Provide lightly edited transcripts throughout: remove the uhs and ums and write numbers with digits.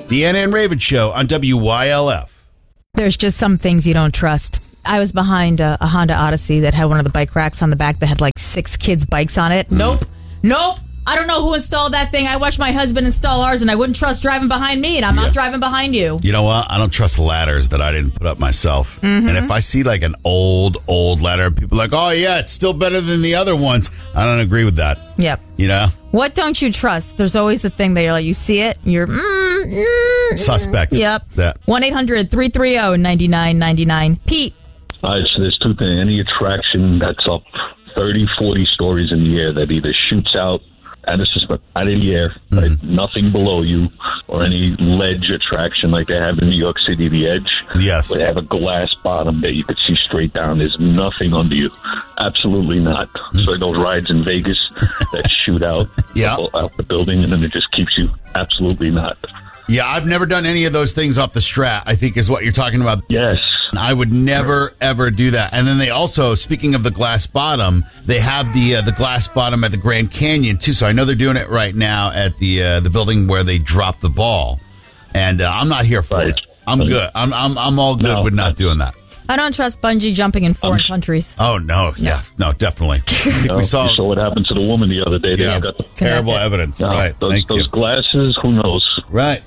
The Anna and Raven Show on WYLF. There's just some things you don't trust. I was behind a Honda Odyssey that had one of the bike racks on the back that had like 6 kids' bikes on it. Nope. I don't know who installed that thing. I watched my husband install ours, and I wouldn't trust driving behind me, and I'm not driving behind you. You know what? I don't trust ladders that I didn't put up myself. And if I see like an old ladder, people are like, oh, yeah, it's still better than the other ones. I don't agree with that. Yep. You know? What don't you trust? There's always the thing that you're like, you see it, you're Suspect. Yep. That. 1-800-330-9999. Pete. So there's two things. Any attraction that's up 30, 40 stories in the air that either shoots out of the air, right? Nothing below you, or any ledge attraction like they have in New York City, the Edge. Yes. Where they have a glass bottom that you could see straight down. There's nothing under you. Absolutely not. So those rides in Vegas that shoot out out the building, and then it just keeps you. Absolutely not. Yeah, I've never done any of those things off the Strat, I think is what you're talking about. Yes. I would never, ever do that. And then they also, speaking of the glass bottom, they have the glass bottom at the Grand Canyon, too. So I know they're doing it right now at the building where they drop the ball. And I'm not here for it. I'm good. I'm all good with not doing that. I don't trust bungee jumping in foreign countries. Oh, no. Yeah. No, definitely. We saw what happened to the woman the other day. Yeah, got the terrible evidence. Right. Those glasses, who knows? Right.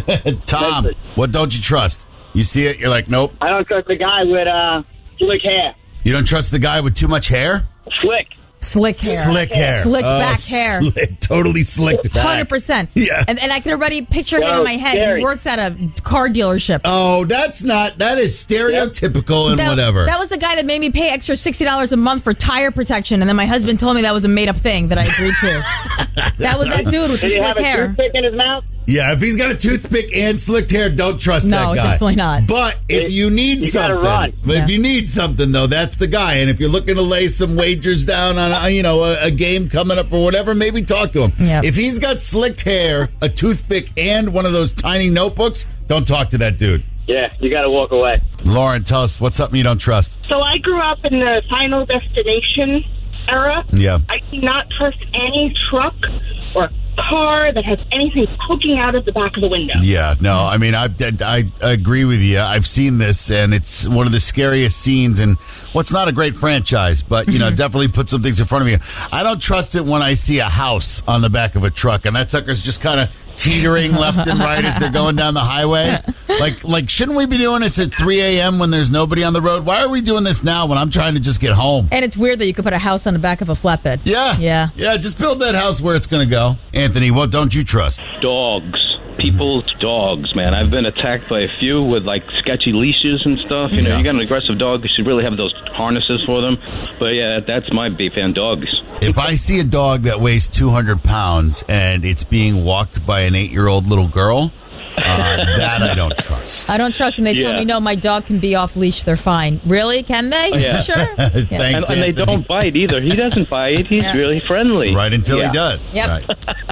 Tom, what don't you trust? You see it, you're like, nope. I don't trust the guy with slick hair. You don't trust the guy with too much hair? Slick hair. Slick hair. Slicked back hair. Totally slicked back. 100%. Yeah. And I can already picture him in my head. Scary. He works at a car dealership. Oh, that is stereotypical and whatever. That was the guy that made me pay extra $60 a month for tire protection, and then my husband told me that was a made-up thing that I agreed to. That was that dude with the Did he slick have a hair. toothpick in his mouth? Yeah, if he's got a toothpick and slicked hair, don't trust that guy. No, definitely not. But if you need something, if you need something though, that's the guy. And if you're looking to lay some wagers down on a game coming up or whatever, maybe talk to him. Yep. If he's got slicked hair, a toothpick, and one of those tiny notebooks, don't talk to that dude. Yeah, you got to walk away. Lauren, tell us what's something you don't trust. So I grew up in the Final Destination era. Yeah. I do not trust any truck or car that has anything poking out of the back of the window. Yeah, no, I mean, I agree with you. I've seen this, and it's one of the scariest scenes in what's not a great franchise, but, definitely put some things in front of me. I don't trust it when I see a house on the back of a truck, and that sucker's just kind of teetering left and right as they're going down the highway. Like, shouldn't we be doing this at 3 a.m. when there's nobody on the road? Why are we doing this now when I'm trying to just get home? And it's weird that you could put a house on the back of a flatbed. Yeah, just build that house where it's going to go. Anthony, what don't you trust? Dogs. People's dogs, man. I've been attacked by a few with, sketchy leashes and stuff. You got an aggressive dog, you should really have those harnesses for them. But, yeah, that's my beef, and dogs. If I see a dog that weighs 200 pounds and it's being walked by an 8-year-old little girl, that I don't trust. I don't trust when they tell me, no, my dog can be off leash. They're fine. Really? Can they? Yeah. Sure. Thanks, and they don't bite either. He doesn't bite. He's really friendly. Right until he does. Yep. Right.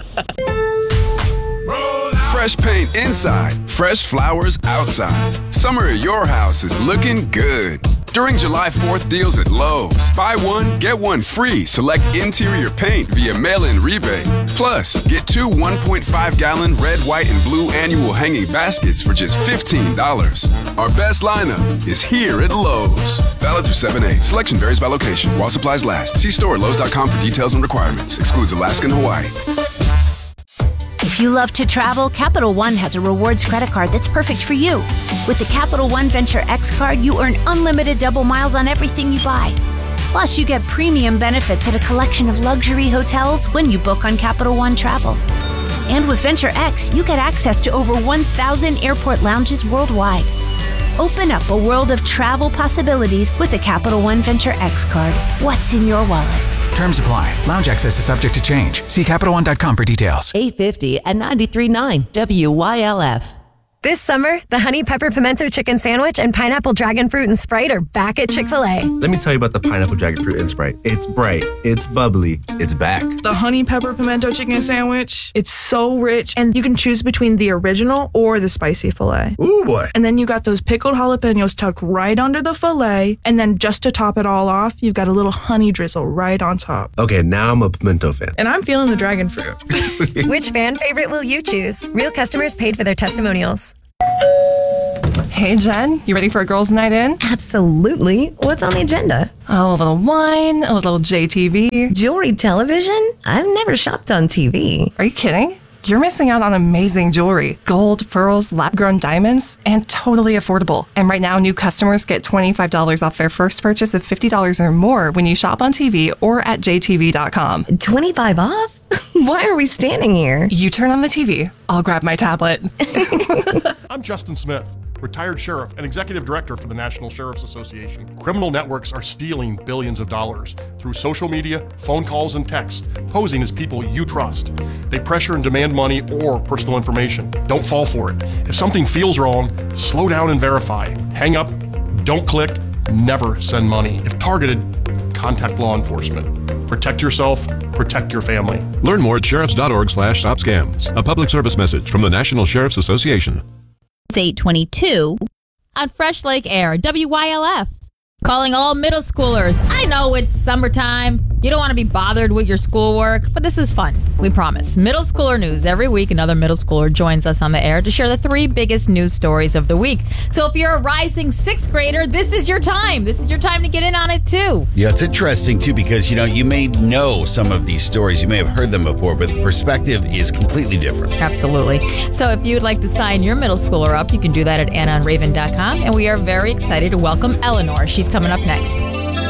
Fresh paint inside, fresh flowers outside. Summer at your house is looking good. During July 4th deals at Lowe's, buy one, get one free. Select interior paint via mail-in rebate. Plus, get 2 1.5-gallon red, white, and blue annual hanging baskets for just $15. Our best lineup is here at Lowe's. Valid through 7/8. Selection varies by location. While supplies last. See store at Lowe's.com for details and requirements. Excludes Alaska and Hawaii. If you love to travel, Capital One has a rewards credit card that's perfect for you. With the Capital One Venture X card, you earn unlimited double miles on everything you buy. Plus, you get premium benefits at a collection of luxury hotels when you book on Capital One Travel. And with Venture X, you get access to over 1,000 airport lounges worldwide. Open up a world of travel possibilities with the Capital One Venture X card. What's in your wallet? Terms apply. Lounge access is subject to change. See CapitalOne.com for details. 850 and 93.9 WYLF. This summer, the Honey Pepper Pimento Chicken Sandwich and Pineapple Dragon Fruit and Sprite are back at Chick-fil-A. Let me tell you about the Pineapple Dragon Fruit and Sprite. It's bright, it's bubbly, it's back. The Honey Pepper Pimento Chicken Sandwich, it's so rich, and you can choose between the original or the spicy filet. Ooh, boy. And then you got those pickled jalapenos tucked right under the filet, and then just to top it all off, you've got a little honey drizzle right on top. Okay, now I'm a pimento fan. And I'm feeling the dragon fruit. Which fan favorite will you choose? Real customers paid for their testimonials. Hey, Jen, you ready for a girls' night in? Absolutely. What's on the agenda? Oh, a little wine, a little JTV. Jewelry television? I've never shopped on TV. Are you kidding? You're missing out on amazing jewelry. Gold, pearls, lab-grown diamonds, and totally affordable. And right now, new customers get $25 off their first purchase of $50 or more when you shop on TV or at jtv.com. 25 off? Why are we standing here? You turn on the TV. I'll grab my tablet. I'm Justin Smith, retired sheriff and executive director for the National Sheriff's Association. Criminal networks are stealing billions of dollars through social media, phone calls, and text, posing as people you trust. They pressure and demand money or personal information. Don't fall for it. If something feels wrong, slow down and verify. Hang up, don't click, never send money. If targeted, contact law enforcement. Protect yourself, protect your family. Learn more at sheriffs.org/stopscams. A public service message from the National Sheriff's Association. It's 8:22 on Fresh Lake Air, WYLF. Calling all middle schoolers. I know it's summertime. You don't want to be bothered with your schoolwork, but this is fun. We promise. Middle schooler news. Every week, another middle schooler joins us on the air to share the 3 biggest news stories of the week. So if you're a rising 6th grader, this is your time. This is your time to get in on it, too. Yeah, it's interesting, too, because, you may know some of these stories. You may have heard them before, but the perspective is completely different. Absolutely. So if you'd like to sign your middle schooler up, you can do that at AnnaandRaven.com. And we are very excited to welcome Eleanor. She's coming up next.